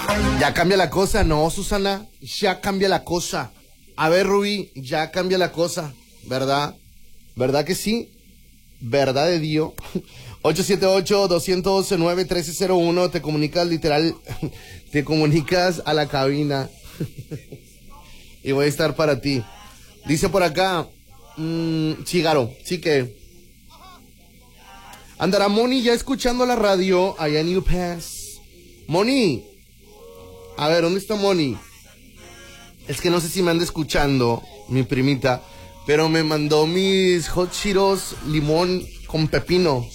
Ya cambia la cosa, no, Susana, ya cambia la cosa. A ver, Rubí, ya cambia la cosa, ¿verdad? ¿Verdad que sí? ¿Verdad de Dios? 878-212-9301, te comunicas literal, te comunicas a la cabina y voy a estar para ti. Dice por acá, sí, Garo, sí que... Andará Moni ya escuchando la radio allá en New Pass. Moni, a ver, ¿dónde está Moni? Es que no sé si me anda escuchando mi primita, pero me mandó mis Hot Cheetos limón con pepino.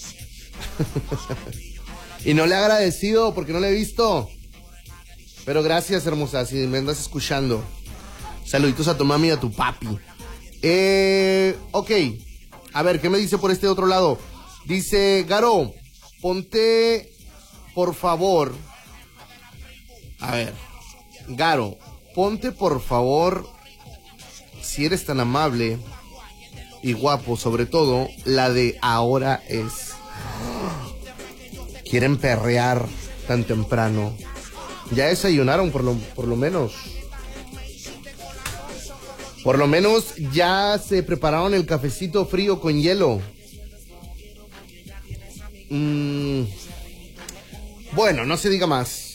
Y no le he agradecido porque no le he visto. Pero gracias, hermosa, si me andas escuchando. Saluditos a tu mami y a tu papi. Ok. A ver, ¿qué me dice por este otro lado? Dice, Garo, ponte, por favor. A ver, Garo, ponte por favor, si eres tan amable y guapo, sobre todo, la de Ahora Es. Quieren perrear tan temprano. Ya desayunaron por lo menos. Por lo menos ya se prepararon el cafecito frío con hielo. Bueno, no se diga más.